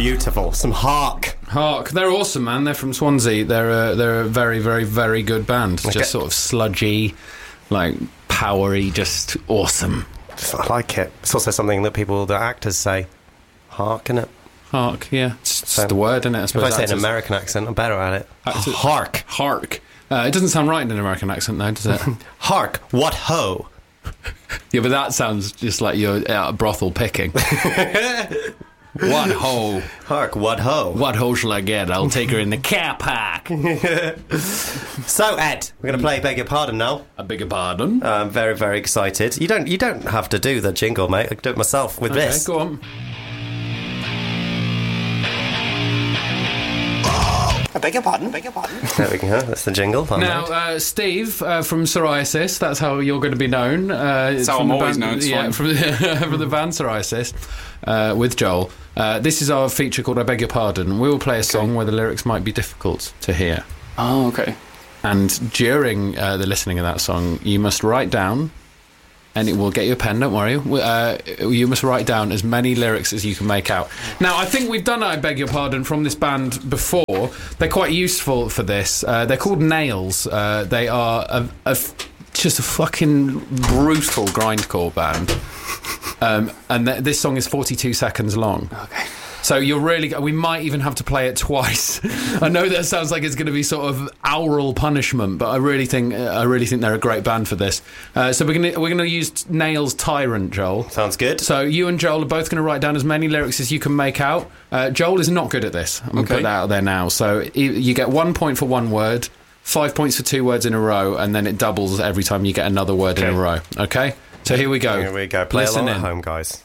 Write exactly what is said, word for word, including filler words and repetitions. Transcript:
beautiful. Some Hark. Hark. They're awesome, man. They're from Swansea. They're a, they're a very, very, very good band. Okay. Just sort of sludgy, like powery, just awesome. I like it. It's also something that people, the actors say. Hark, innit? Hark, yeah. It's just So, the word, isn't it? I If suppose I say an actors- American accent, I'm better at it. actors- Hark. Hark. Uh, it doesn't sound right in an American accent, though, does it? Hark. What ho? Yeah, but that sounds just like you're at a brothel picking. What ho? Hark. What ho? What ho shall I get? I'll take her in the car park. So, Ed, we're going to play Beg Your Pardon now. I beg your pardon. I'm very, very excited. You don't you don't have to do the jingle, mate. I can do it myself with Okay, this. go on. I beg your pardon, beg your pardon. There we go. That's the jingle. I Now, made. uh, Steve uh, from Psoriasis, that's how you're going to be known. Uh, That's how from I'm the always band, known, it's Yeah, fine. from the, from the band Psoriasis uh, with Joel. Uh, this is our feature called I Beg Your Pardon. We will play a song where the lyrics might be difficult to hear. Oh, okay. And during uh, the listening of that song, you must write down, and it will get you a pen, don't worry. Uh, you must write down as many lyrics as you can make out. Now, I think we've done I Beg Your Pardon from this band before. They're quite useful for this. Uh, they're called Nails. Uh, they are a, a f- just a fucking brutal grindcore band. Um, and th- this song is forty-two seconds long. Okay. So you're really... We might even have to play it twice. I know that sounds like it's going to be sort of aural punishment, but I really think I really think they're a great band for this. Uh, so we're going to we're going to use Nails' Tyrant, Joel. Sounds good. So you and Joel are both going to write down as many lyrics as you can make out. Uh, Joel is not good at this. I'm going to Okay. put that out there now. So y- you get one point for one word, five points for two words in a row, and then it doubles every time you get another word in Okay. a row. Okay? So here we go. Here we go. Play Listen along in. at home, guys.